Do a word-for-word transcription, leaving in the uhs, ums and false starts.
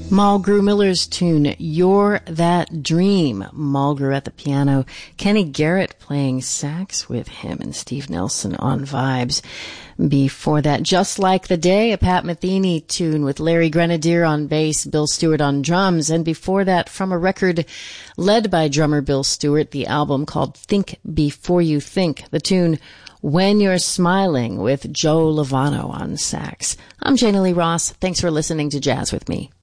Mulgrew Miller's tune, You're That Dream. Mulgrew at the piano, Kenny Garrett playing sax with him, and Steve Nelson on vibes. Before that, Just Like the Day, a Pat Metheny tune with Larry Grenadier on bass, Bill Stewart on drums. And before that, from a record led by drummer Bill Stewart, the album called Think Before You Think, the tune When You're Smiling with Joe Lovano on sax. I'm Jana Lee Ross. Thanks for listening to Jazz with Me.